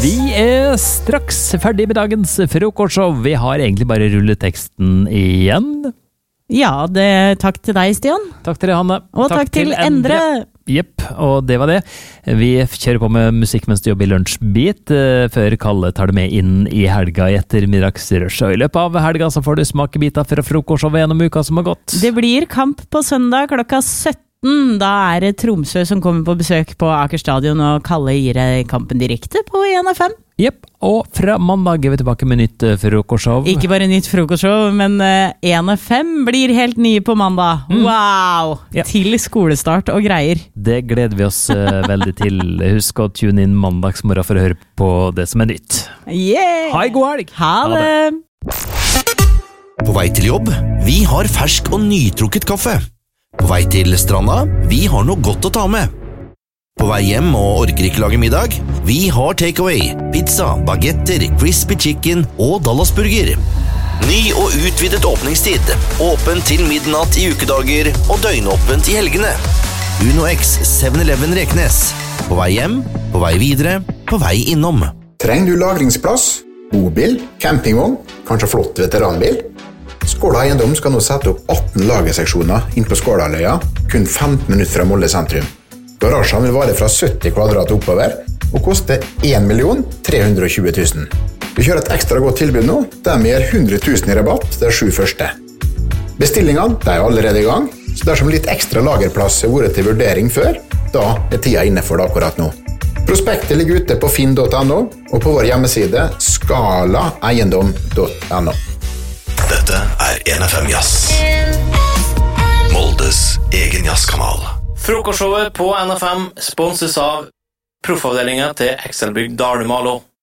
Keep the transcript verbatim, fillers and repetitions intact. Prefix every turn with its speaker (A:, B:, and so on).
A: Vi er straks ferdig med dagens frokostshow. Vi har egentlig bare rulleteksten igjen.
B: Ja, det, takk til deg, Stian.
A: Takk til deg, Hanne.
B: Og takk, takk til, til Endre.
A: Jepp, og det var det. Vi kjører på med musikk mens du jobber i lunsjbit, før Kalle tar det med inn i helga i ettermiddagsrush. Og i løpet av helga så får du smakebiter fra frokostshowet gjennom uka som har gått.
B: Det blir kamp på søndag klokka sytten. Da er det Tromsø som kommer på besøk på Aker Stadion, og Kalle gir kampen direkte på E N F M.
A: Jepp, og fra mandag er vi tilbake med nytt frokostshow.
B: Ikke bare nytt frokostshow, men E N F M blir helt nye på mandag. Mm. Wow! Ja. Til skolestart og greier.
A: Det gleder vi oss veldig til. Husk å tune inn mandagsmorgen for å høre på det som er nytt.
B: Yeah!
A: Ha en god helg!
B: Ha det!
C: På vei til jobb, vi har fersk og nytrukket kaffe. På vei til stranda, vi har noe godt å ta med. På vei hjem og orker ikke lage middag, vi har takeaway, pizza, bagetter, crispy chicken og Dallasburger. Ny og utvidet åpningstid, åpen til midnatt i ukedager og døgnåpent i helgene. Uno X seven eleven Reknes. På vei hjem, på vei videre, på vei innom.
D: Trenger du lagringsplass? Bobil, campingvogn, kanskje flott veteranbil? Skåla Eiendom skal nå sette opp atten lagerseksjoner inn på Skålaløya, kun femten minutter fra Molde sentrum. Garasjen vil vare fra sytti kvadrat oppover, og koste en million tre hundre og tjue tusen. Vi kjører et ekstra godt tilbud nå, der vi gir hundre tusen i rabatt de sju første. Bestillingene de er allerede i gang, så dersom litt ekstra lagerplass har vært til vurdering før, da er tida inne for det akkurat nå. Prospektet ligger ute på finn punktum no, og på vår hjemmeside skala eiendom punktum no.
C: Dette er E N F M Jazz. Moldes egen jazzkanal.
E: Frokostshowet på N F M sponses av proffavdelingen til Excelbygg Dalumalo.